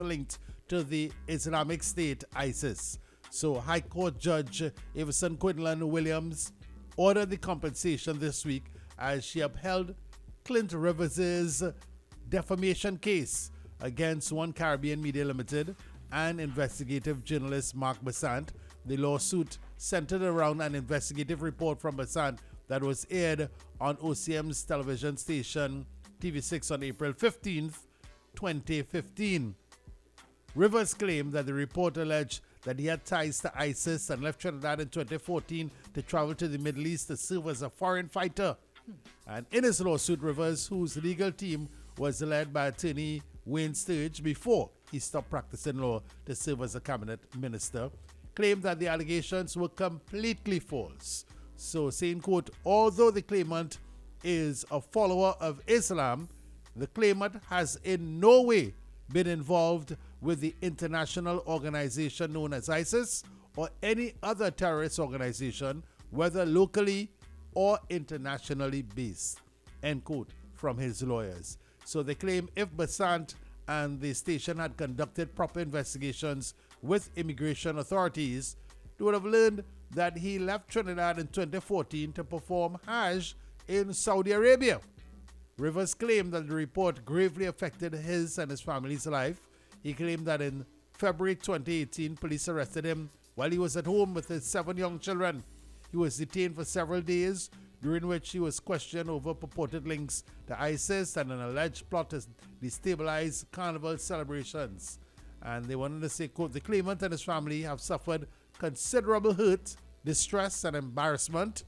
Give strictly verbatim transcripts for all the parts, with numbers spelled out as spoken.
linked to the Islamic State ISIS. So High Court Judge Everson Quinlan Williams ordered the compensation this week as she upheld Clint Rivers' defamation case against One Caribbean Media Limited and investigative journalist Mark Besant. The lawsuit centered around an investigative report from Besant that was aired on O C M's television station T V six on April fifteenth, twenty fifteen. Rivers claimed that the report alleged that he had ties to ISIS and left Trinidad in twenty fourteen to travel to the Middle East to serve as a foreign fighter. And in his lawsuit, Rivers, whose legal team was led by attorney Wayne Sturge before he stopped practicing law to serve as a cabinet minister, claimed that the allegations were completely false. So, saying, quote, although the claimant is a follower of Islam, the claimant has in no way been involved with the international organization known as ISIS or any other terrorist organization, whether locally or internationally based, end quote, from his lawyers. So they claim if Besant and the station had conducted proper investigations with immigration authorities, they would have learned that he left Trinidad in twenty fourteen to perform Hajj in Saudi Arabia. Rivers claimed that the report gravely affected his and his family's life. He claimed that in February twenty eighteen, police arrested him while he was at home with his seven young children. He was detained for several days, during which he was questioned over purported links to ISIS and an alleged plot to destabilize carnival celebrations. And they wanted to say, quote, the claimant and his family have suffered considerable hurt, distress, and embarrassment,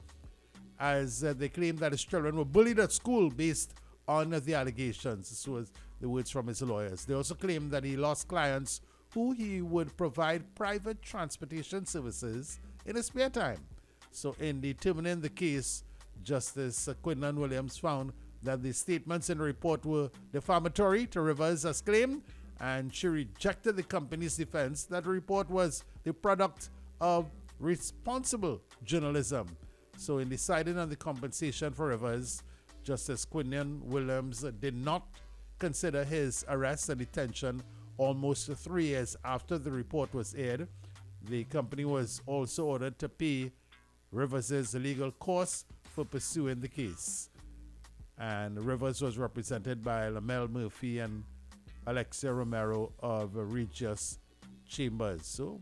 as uh, they claim that his children were bullied at school based on uh, the allegations. This was the words from his lawyers. They also claim that he lost clients who he would provide private transportation services in his spare time. So in determining the case, Justice Quinlan Williams found that the statements in the report were defamatory to Rivers as claimed, and she rejected the company's defense that the report was the product of responsible journalism. So in deciding on the compensation for Rivers, Justice Quinlan Williams did not consider his arrest and detention almost three years after the report was aired. The company was also ordered to pay Rivers' legal costs for pursuing the case. And Rivers was represented by Lamel Murphy and Alexia Romero of Regis Chambers. So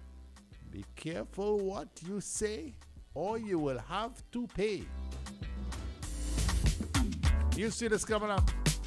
be careful what you say, or you will have to pay. You see this coming up.